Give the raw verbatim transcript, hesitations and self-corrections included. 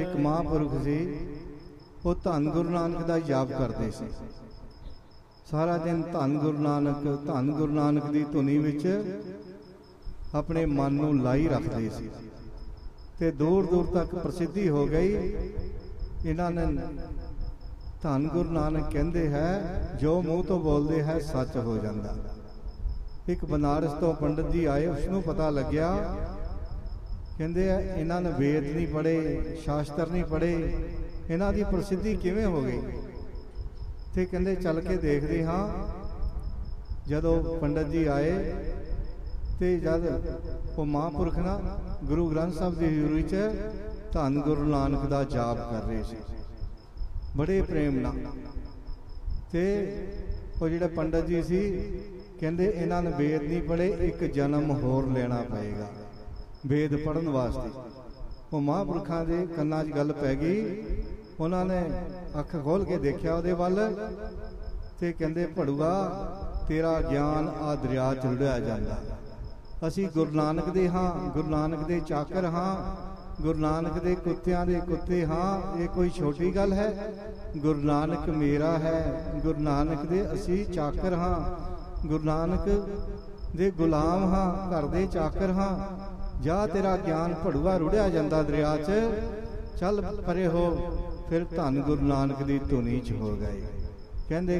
एक महापुरुष सी, वो धन गुरु नानक का जाप करते सी। सारा दिन धन गुरु नानक धन गुरु नानक की धुनी विच अपने मन नूं लाई रखते सी ते दूर दूर तक प्रसिद्धि हो गई। इन्हां ने धन गुरु नानक कहते हैं जो मूँह तो बोलते हैं सच हो जाता। एक बनारस तो पंडित जी आए, उसनों पता लग्या कहते इन्हां ने वेद नहीं पढ़े, शास्त्र नहीं पढ़े, इन्हां दी प्रसिद्धि किवें हो गई। तो कहते चल के देखते हाँ। जदों पंडित जी आए तो जब वो महापुरख ना गुरु ग्रंथ साहब की हजूरी च धन गुरु नानक का जाप कर रहे थे बड़े प्रेम नाल। ते वो जिहड़े पंडित जी सी कहते इन्हां ने वेद नहीं पढ़े, एक जन्म होर लेना पएगा वेद पढ़न वास्ते। वो महापुरखों के कन्नां 'च गल पै गई। उन्होंने अख खोल के देखा वो वल ते कहते भड़ूआ तेरा ज्ञान आ दरिया च रुढ़िया जांदा। असी गुरु नानक दे हाँ, गुरु नानक दे चाकर हाँ, गुरु नानक दे कुत्तियां दे कुत्ते हाँ। ये कोई छोटी गल है? गुरु नानक मेरा है, गुरु नानक दे असी चाकर हाँ, गुरु नानक दे गुलाम हाँ, घर दे चाकर हाँ। जा तेरा ज्ञान भड़ुआ रुढ़िया जांदा दरिया च, चल परे हो। फिर धन गुरु नानक दी धुनी च हो गए। कहंदे